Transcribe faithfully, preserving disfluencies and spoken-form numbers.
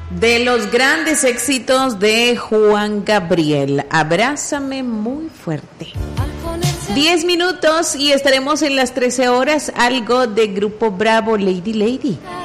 De los grandes éxitos de Juan Gabriel, Abrázame muy fuerte. Diez minutos y estaremos en las trece horas, algo de Grupo Bravo, Lady Lady.